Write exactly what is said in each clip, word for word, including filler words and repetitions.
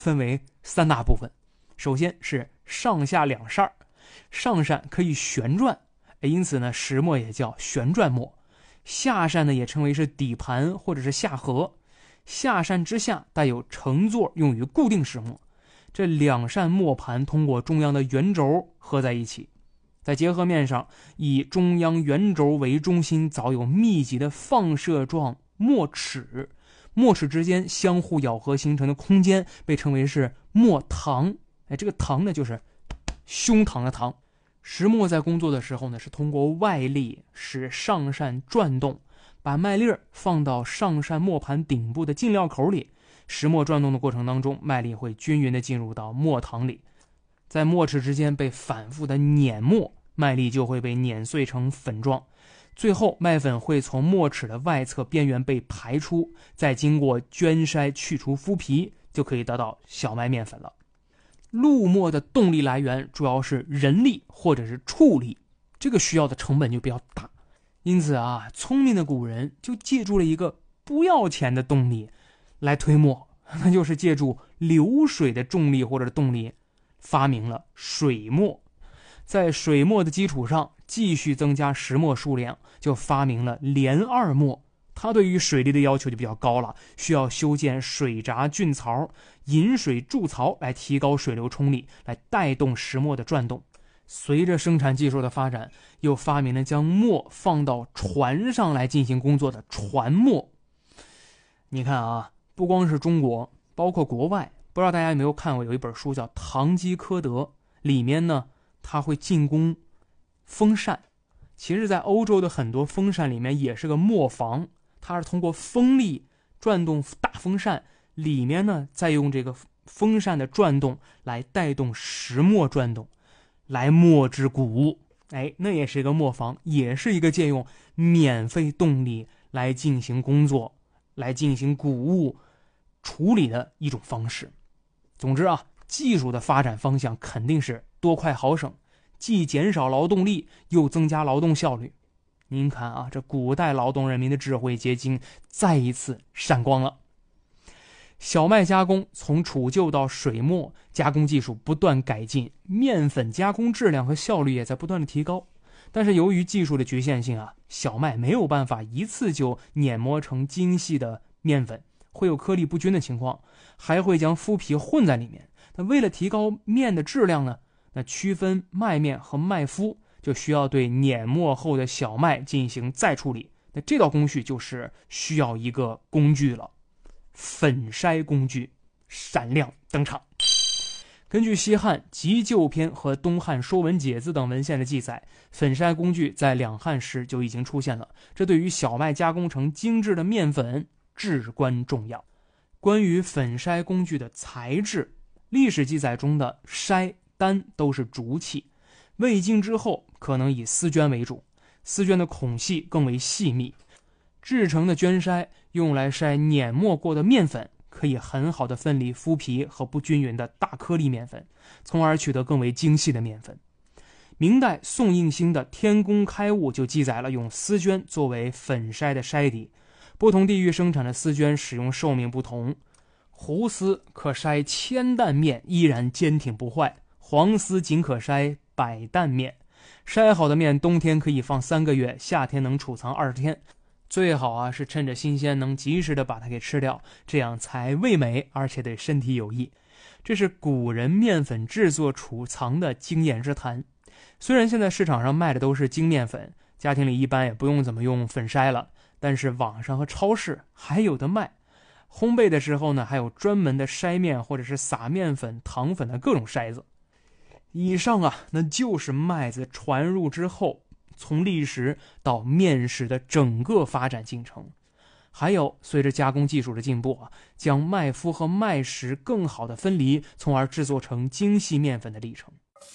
分为三大部分。首先是上下两扇，上扇可以旋转，因此呢，石磨也叫旋转磨。下扇呢，也称为是底盘或者是下颌。下扇之下带有承座，用于固定石磨。这两扇磨盘通过中央的圆轴合在一起，在结合面上以中央圆轴为中心，凿有密集的放射状磨齿，磨齿之间相互咬合形成的空间被称为是磨膛。哎，这个膛呢，就是胸膛的膛。石磨在工作的时候呢，是通过外力使上扇转动，把麦粒放到上扇磨盘顶部的进料口里。石磨转动的过程当中，麦粒会均匀地进入到磨膛里，在磨齿之间被反复的碾磨，麦粒就会被碾碎成粉状。最后麦粉会从磨齿的外侧边缘被排出，再经过绢筛去除麸皮，就可以得到小麦面粉了。陆磨的动力来源主要是人力或者是畜力，这个需要的成本就比较大。因此啊，聪明的古人就借助了一个不要钱的动力来推磨，那就是借助流水的重力或者动力，发明了水磨。在水磨的基础上继续增加石磨数量，就发明了连二磨。它对于水力的要求就比较高了，需要修建水闸浚槽、引水筑槽来提高水流冲力，来带动石磨的转动。随着生产技术的发展，又发明了将磨放到船上来进行工作的船磨。你看啊，不光是中国，包括国外，不知道大家有没有看过有一本书叫《堂吉诃德》，里面呢，它会进攻风扇。其实在欧洲的很多风扇里面也是个磨房，它是通过风力转动大风扇，里面呢再用这个风扇的转动来带动石磨转动，来磨制谷物。哎，那也是一个磨房，也是一个借用免费动力来进行工作，来进行谷物处理的一种方式。总之啊，技术的发展方向肯定是多快好省，既减少劳动力又增加劳动效率。您看啊，这古代劳动人民的智慧结晶再一次闪光了。小麦加工从储臼到水磨，加工技术不断改进，面粉加工质量和效率也在不断的提高。但是由于技术的局限性啊，小麦没有办法一次就碾磨成精细的面粉，会有颗粒不均的情况，还会将麸皮混在里面。那为了提高面的质量呢，那区分麦面和麦麸就需要对碾磨后的小麦进行再处理。那这道工序就是需要一个工具了，粉筛工具闪亮登场。根据西汉急救篇和东汉说文解字等文献的记载，粉筛工具在两汉时就已经出现了，这对于小麦加工成精致的面粉至关重要。关于粉筛工具的材质，历史记载中的筛单都是竹器，未经之后可能以丝绢为主，丝绢的孔隙更为细密。制成的绢筛用来筛碾磨过的面粉，可以很好的分离麸皮和不均匀的大颗粒面粉，从而取得更为精细的面粉。明代宋应星的《天工开物》就记载了用丝绢作为粉筛的筛底，不同地域生产的丝绢使用寿命不同，胡丝可筛千担面依然坚挺不坏，黄丝仅可筛百担面。筛好的面冬天可以放三个月，夏天能储藏二十天。最好啊是趁着新鲜能及时的把它给吃掉，这样才味美而且对身体有益。这是古人面粉制作储藏的经验之谈。虽然现在市场上卖的都是精面粉，家庭里一般也不用怎么用粉筛了，但是网上和超市还有的卖。烘焙的时候呢，还有专门的筛面或者是撒面粉、糖粉的各种筛子。以上啊，那就是麦子传入之后从砾石到面食的整个发展进程。还有随着加工技术的进步啊，将麦麸和麦食更好的分离，从而制作成精细面粉的历程。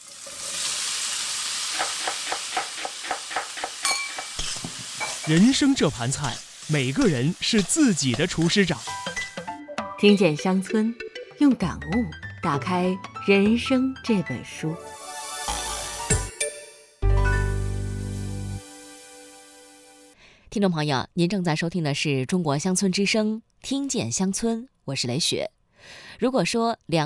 人生这盘菜，每个人是自己的厨师长。 听见乡村，用感悟打开人生这本书。 听众朋友，您正在收听的是中国乡村之声，听见乡村，我是雷雪。 如果说两